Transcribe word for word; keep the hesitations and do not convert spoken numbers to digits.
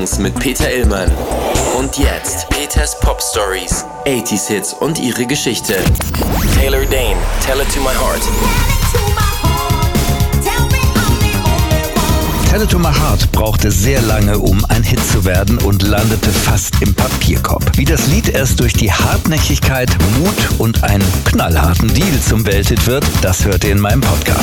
Songs mit Peter Illmann. Und jetzt Peters Pop Stories, achtziger Hits und ihre Geschichte. Taylor Dayne, Tell It To My Heart. Tell It To My Heart brauchte sehr lange, um ein Hit zu werden und landete fast im Papierkorb. Wie das Lied erst durch die Hartnäckigkeit, Mut und einen knallharten Deal zum Welthit wird, das hört ihr in meinem Podcast.